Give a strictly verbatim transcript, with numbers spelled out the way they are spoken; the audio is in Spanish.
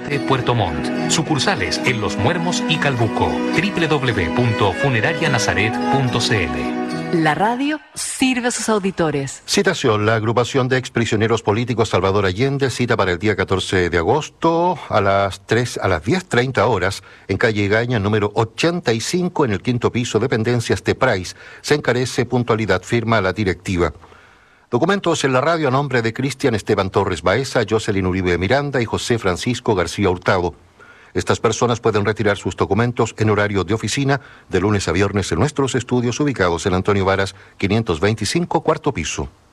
de Puerto Montt. Sucursales en Los Muermos y Calbuco. doble u doble u doble u punto funeraria nazaret punto c l. La radio sirve a sus auditores. Citación. La agrupación de exprisioneros políticos Salvador Allende cita para el día catorce de agosto a las tres, a las diez treinta horas en calle Egaña, número ochenta y cinco, en el quinto piso, dependencias de Price. Se encarece puntualidad, firma la directiva. Documentos en la radio a nombre de Cristian Esteban Torres Baeza, Jocelyn Uribe Miranda y José Francisco García Hurtado. Estas personas pueden retirar sus documentos en horario de oficina de lunes a viernes en nuestros estudios ubicados en Antonio Varas quinientos veinticinco, cuarto piso.